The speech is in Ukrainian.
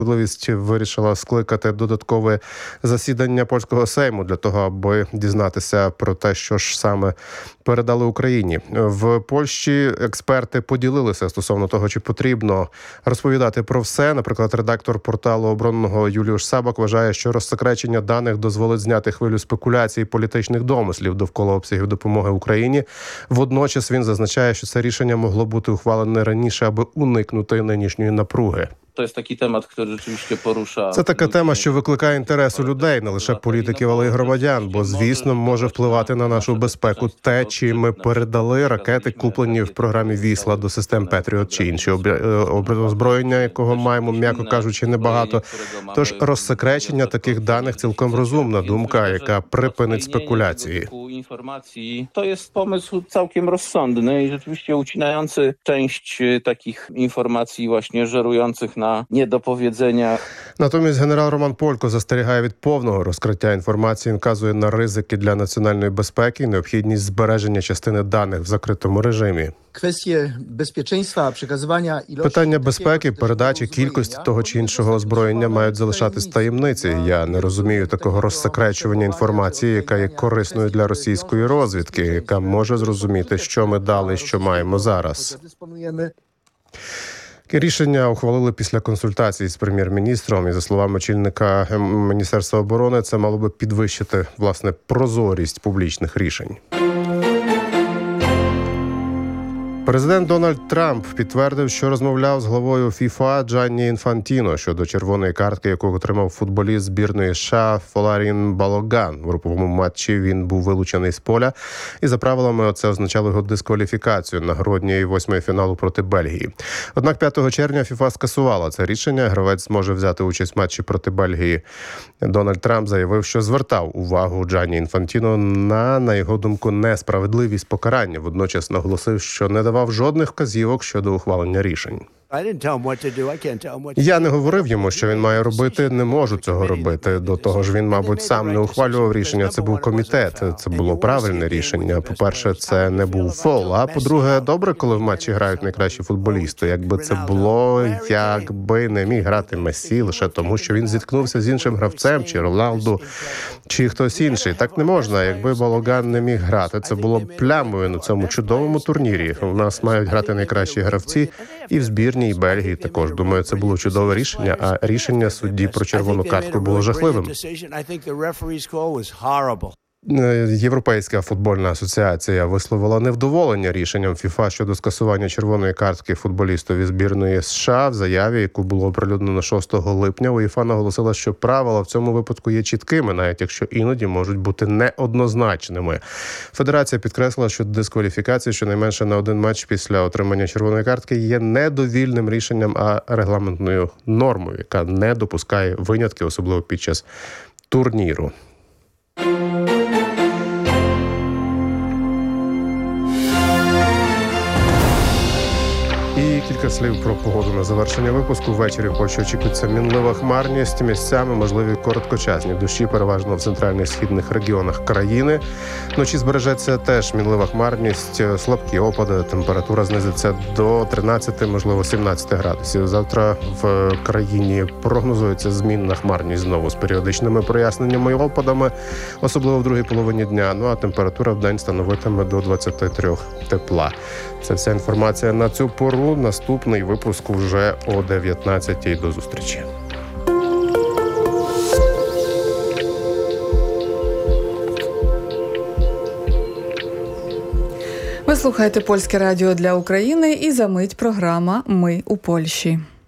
Справедливість вирішила скликати додаткове засідання польського Сейму для того, аби дізнатися про те, що ж саме передали Україні. В Польщі експерти поділилися стосовно того, чи потрібно розповідати про все. Наприклад, редактор порталу оборонного Юліуш Сабак вважає, що розсекречення даних дозволить зняти хвилю спекуляцій і політичних домислів довкола обсягів допомоги Україні. Водночас він зазначає, що це рішення могло бути ухвалене раніше, аби уникнути нинішньої напруги. Це така тема, що викликає інтерес у людей, не лише політиків, але й громадян, бо, звісно, може впливати на нашу безпеку те, чи ми передали ракети, куплені в програмі «Вісла» до систем «Петріот» чи інші озброєння, якого маємо, м'яко кажучи, небагато. Тож розсекречення таких даних цілком розумна думка, яка припинить спекуляції. To jest pomysł całkiem rozsądny i rzeczywiście ucinający część takich informacji właśnie żerujących na niedopowiedzeniach. Натомість генерал Роман Полько застерігає від повного розкриття інформації, вказує на ризики для національної безпеки і необхідність збереження частини даних в закритому режимі. Питання безпеки, передачі, кількості того чи іншого озброєння мають залишатись таємницею. Я не розумію такого розсекречування інформації, яка є корисною для російської розвідки, яка може зрозуміти, що ми дали, що маємо зараз. Рішення ухвалили після консультацій з прем'єр-міністром. І, за словами очільника Міністерства оборони, це мало би підвищити, власне, прозорість публічних рішень. Президент Дональд Трамп підтвердив, що розмовляв з главою ФІФА Джанні Інфантіно щодо червоної картки, яку отримав футболіст збірної США Фоларін Балоган. В груповому матчі він був вилучений з поля, і за правилами це означало його дискваліфікацію на грудні 8-ї фіналу проти Бельгії. Однак 5 червня ФІФА скасувала це рішення. Гравець зможе взяти участь в матчі проти Бельгії. Дональд Трамп заявив, що звертав увагу Джанні Інфантіно на його думку, несправедливість покарання. Водночас наголосив, що не давав жодних вказівок щодо ухвалення рішень. Я не говорив йому, що він має робити, не можу цього робити. До того ж, він, мабуть, сам не ухвалював рішення, це був комітет. Це було правильне рішення. По-перше, це не був фол, а по-друге, добре, коли в матчі грають найкращі футболісти. Якби це було, якби не міг грати Месі лише тому, що він зіткнувся з іншим гравцем, чи Роналду, чи хтось інший. Так не можна. Якби Балоган не міг грати, це було б плямою на цьому чудовому турнірі. У нас мають грати найкращі гравці і в збірні, і Бельгії також. Думаю, це було чудове рішення, а рішення судді про червону картку було жахливим. Європейська футбольна асоціація висловила невдоволення рішенням ФІФА щодо скасування червоної картки футболістові збірної США. В заяві, яку було оприлюднено 6 липня, УЄФА наголосила, що правила в цьому випадку є чіткими, навіть якщо іноді можуть бути неоднозначними. Федерація підкреслила, що дискваліфікація щонайменше на один матч після отримання червоної картки є не довільним рішенням, а регламентною нормою, яка не допускає винятки, особливо під час турніру. І кілька слів про погоду на завершення випуску. Ввечері в Польщі очікується мінлива хмарність, місцями можливі короткочасні дощі, переважно в центральних східних регіонах країни. Вночі збережеться теж мінлива хмарність, слабкі опади, температура знизиться до 13, можливо 17 градусів. Завтра в країні прогнозується змінна хмарність знову з періодичними проясненнями і опадами, особливо в другій половині дня. Ну а температура вдень становитиме до 23 тепла. Це вся інформація на цю пору. Наступний випуск вже о 19-й. До зустрічі. Ви слухаєте Польське радіо для України і за мить програма «Ми у Польщі».